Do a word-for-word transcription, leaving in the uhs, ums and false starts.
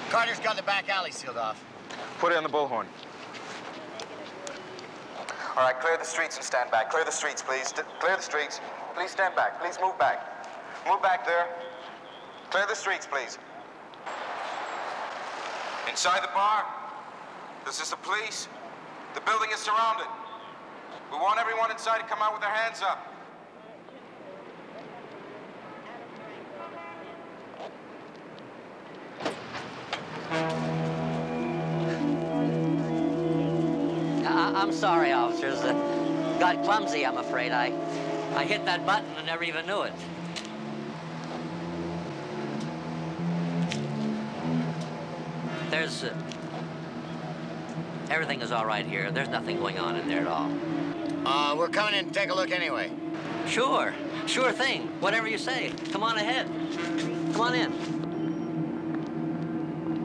Carter's got the back alley sealed off. Put it on the bullhorn. All right, clear the streets and stand back. Clear the streets, please. D clear the streets. Please stand back. Please move back. Move back there. Clear the streets, please. Inside the bar, this is the police. The building is surrounded. We want everyone inside to come out with their hands up. I'm sorry, officers. Uh, got clumsy, I'm afraid. I, I hit that button and never even knew it. There's... Uh, everything is all right here. There's nothing going on in there at all. Uh, we're coming in to take a look anyway. Sure. Sure thing. Whatever you say. Come on ahead. Come on in.